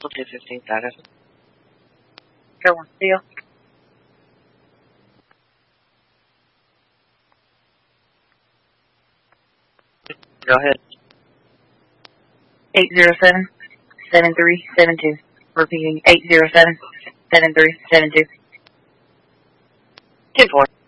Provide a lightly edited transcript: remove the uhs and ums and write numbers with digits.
215 status. Go on, Steel. Go ahead. 807-7372. Repeating, 807-7372. 10-4.